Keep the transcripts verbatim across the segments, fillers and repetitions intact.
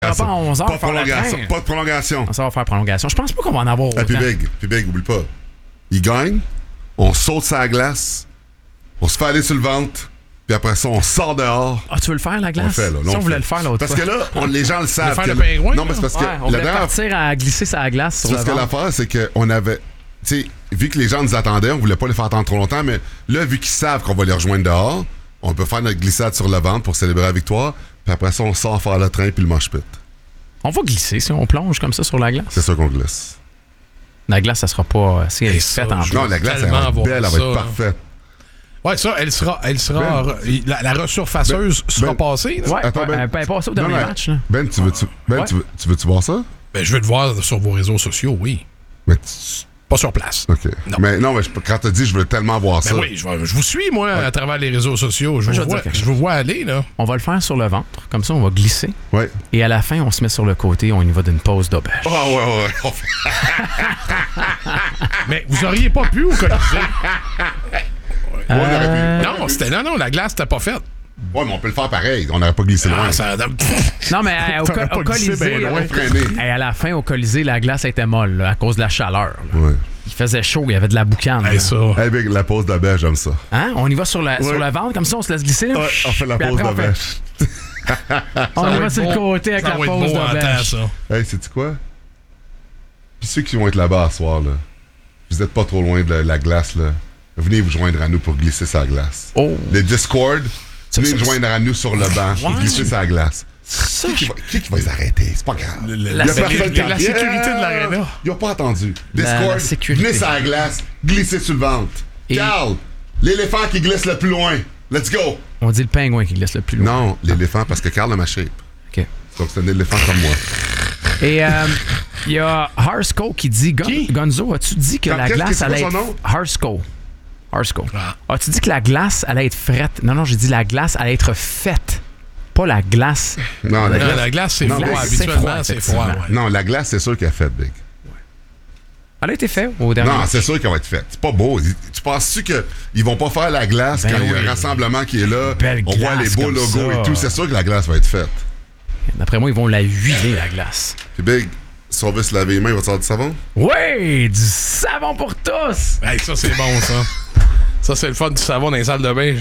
sera pas à onze heures. Pas de prolongation. Pas de prolongation. Ça va faire prolongation. Je pense pas qu'on va en avoir autant. Ah, puis Big, puis Big, oublie pas. Il gagne, on saute sur la glace, on se fait aller sur le ventre, puis après ça, on sort dehors. Ah, tu veux le faire, la glace? On le fait, là. Si on, on voulait le faire l'autre Parce fois. que là, on, les gens le savent. faire que le pingouin? Non, mais c'est parce que... Ouais, on voulait partir à glisser sur la glace sur parce le que ventre. l'affaire, c'est qu'on avait... Tu sais, vu que les gens nous attendaient, on voulait pas les faire attendre trop longtemps, mais là, vu qu'ils savent qu'on va les rejoindre dehors, on peut faire notre glissade sur le ventre pour célébrer la victoire, puis après ça, on sort faire le train puis le mosh pit. On va glisser si on plonge comme ça sur la glace. C'est ça qu'on glisse. La glace, ça sera pas... Si elle est ça, faite en je- plus. Non, la glace, elle tellement va être voir belle, elle va ça. être parfaite. Ouais, ça, elle sera. Elle sera Ben. la, la resurfaceuse Ben. sera Ben. passée. là. Ouais, Attends, ouais, Ben. elle peut passer au dernier Non, mais- match. Là. Ben, tu veux-tu ben, Ouais. tu veux, tu veux-tu voir ça? Ben, je veux te voir sur vos réseaux sociaux, oui. Mais tu- Pas sur place. OK. Non. Mais non, mais je- quand t'as dit je veux tellement voir Ben ça. oui, je, vais- je vous suis, moi, à travers les réseaux sociaux. Je, Moi, je vous, vais vois, dire quelque je vous vois aller, là. On va le faire sur le ventre. Comme ça, on va glisser. Ouais. Et à la fin, on se met sur le côté. On y va d'une pause d'auberge. Ah ouais, ouais, ouais. On fait- Mais vous auriez pas pu au Colisée. on aurait pu. Euh, Non, c'était, non, non, la glace, t'as pas faite. Ouais, mais on peut le faire pareil. On n'aurait pas glissé loin. Ah, ça, Non, mais euh, au, T'aurais co- pas au glissé Colisée, ben loin. là, Freiner. et à la fin, au Colisée, la glace était molle là, à cause de la chaleur. là. Ouais. Il faisait chaud, il y avait de la boucane. Hey, là. ça. Hey, Big, la pause de bêche, j'aime ça. Hein? On y va sur, la, Ouais. sur le ventre, comme ça, on se laisse glisser. Là. Ouais, on fait la Puis pause après, de on fait- bêche. On Ça y va va être sur le beau. côté avec Ça la va être pause beau en temps, d'auberge. ça. Hey, sais-tu quoi? Puis ceux qui vont être là-bas à soir, là, vous êtes pas trop loin de la, la glace, là. Venez vous joindre à nous pour glisser sa glace. Oh. Le Discord, Ça, venez ça, nous joindre à nous sur le banc pour Ouais. glisser sa glace. Ça, Qui, qui, va, qui qui va les arrêter? C'est pas grave. Le- le- La Il y a sécurité- personne qui la a- sécurité de l'aréna. Ils ont pas entendu. La- la Discord, sécurité. venez sur la glace, glissez sur le ventre. Et- Carl, l'éléphant qui glisse le plus loin. Let's go! On dit le pingouin qui glisse le plus loin. Non, l'éléphant, parce que Carl a ma shape. OK. Donc c'est un éléphant comme moi. Et euh, il y a Harsco qui dit Gon- Qui? Gonzo, as-tu dit que Quand- la qu'est-ce que glace c'est allait quoi son être. nom? Harsco. Harsco. Ah. As-tu dit que la glace allait être frette? Non, non, j'ai dit la glace allait être faite. Pas la glace. Non, la Non, glace, la glace, c'est Non, froid. glace, c'est Habituellement, froid, c'est froid. effectivement. Ouais. non, la glace, c'est sûr qu'elle est faite, Big. Elle a été faite au dernier. Non, match. c'est sûr qu'elle va être faite. C'est pas beau. Tu penses-tu qu'ils vont pas faire la glace Ben quand il y a oui. un rassemblement qui est là? Belle On voit les glace beaux comme logos ça. et tout. C'est sûr que la glace va être faite. D'après moi, ils vont la huiler, la glace. Puis Big, si on veut se laver les mains, il va te sortir du savon? Oui! Du savon pour tous! Hey, ça, c'est bon, ça. Ça, c'est le fun du savon dans les salles de bain.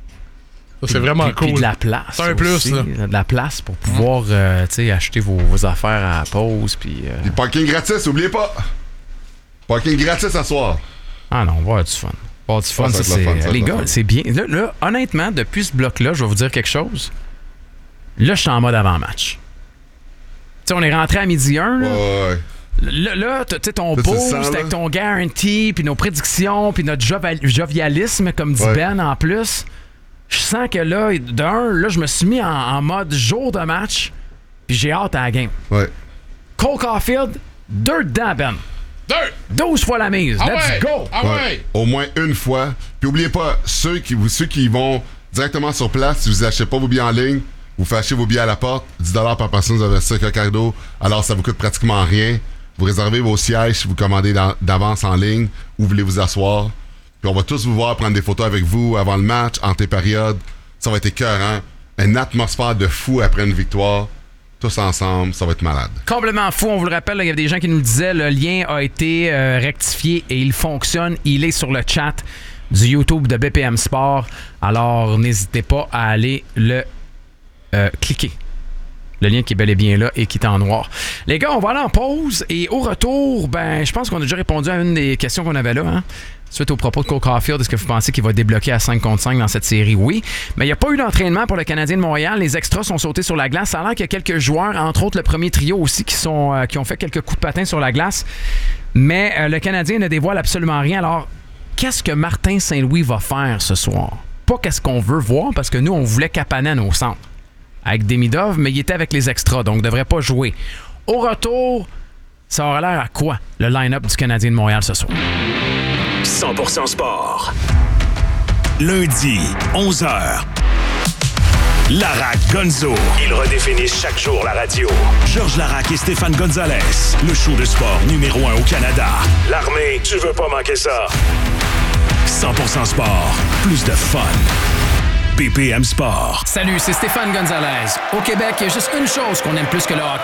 Ça, c'est vraiment Puis- cool. Puis de la place. C'est un plus, aussi. là. De la place pour pouvoir euh, tu sais, acheter vos, vos affaires à la pause. Puis, euh, Puis parking gratis, oubliez pas! Parking gratis à soir. Ah non, on va avoir du fun. On va avoir du fun, Ah, ça, ça va être le c'est. fun, ça va Les être le gars, fun. c'est bien. Là, là, honnêtement, depuis ce bloc-là, je vais vous dire quelque chose. Là, je suis en mode avant-match. Tu sais, on est rentré à midi un, là. Ouais, ouais. Là, là t'as- tu sais, ton Là, tu le post sens, là? avec ton guarantee, puis nos prédictions, puis notre joval- jovialisme, comme dit Ouais. Ben en plus. Je sens que là, d'un, là, je me suis mis en, en mode jour de match, puis j'ai hâte à la game. Ouais. Cole Caulfield, deux dedans, Ben. Deux! douze fois la mise. Ah Let's ouais! go! Ah ouais! Au moins une fois. Puis oubliez pas, ceux qui, vous- ceux qui vont directement sur place, si vous achetez pas vos billets en ligne, vous faites acheter vos billets à la porte, dix dollars par personne, vous avez ça avec un cadeau, alors ça vous coûte pratiquement rien. Vous réservez vos sièges si vous commandez dans- d'avance en ligne où vous voulez vous asseoir. Puis on va tous vous voir prendre des photos avec vous avant le match, entre les périodes. Ça va être écœurant. Une atmosphère de fou après une victoire. Tous ensemble, ça va être malade. Complètement fou, on vous le rappelle, là, il y avait des gens qui nous le disaient, le lien a été euh, rectifié et il fonctionne. Il est sur le chat du YouTube de B P M Sport. Alors, n'hésitez pas à aller le euh, cliquer. Le lien qui est bel et bien là et qui est en noir. Les gars, on va aller en pause et au retour, ben, je pense qu'on a déjà répondu à une des questions qu'on avait là. Hein? Suite au propos de Cole Caulfield, est-ce que vous pensez qu'il va débloquer à cinq contre cinq dans cette série? Oui. Mais il n'y a pas eu d'entraînement pour le Canadien de Montréal. Les extras sont sautés sur la glace. Ça a l'air qu'il y a quelques joueurs, entre autres le premier trio aussi, qui, sont, euh, qui ont fait quelques coups de patin sur la glace. Mais euh, le Canadien ne dévoile absolument rien. Alors, qu'est-ce que Martin Saint-Louis va faire ce soir? Pas qu'est-ce qu'on veut voir, parce que nous, on voulait Kapanen au centre avec Demidov, mais il était avec les extras, donc ne devrait pas jouer. Au retour, ça aura l'air à quoi, le line-up du Canadien de Montréal ce soir? cent pour cent sport. Lundi, onze heures. Larac Gonzo. Ils redéfinissent chaque jour la radio. Georges Larac et Stéphane Gonzalez. Le show de sport numéro un au Canada. L'armée, tu veux pas manquer ça. cent pour cent sport. Plus de fun. B P M Sport. Salut, c'est Stéphane Gonzalez. Au Québec, il y a juste une chose qu'on aime plus que le hockey.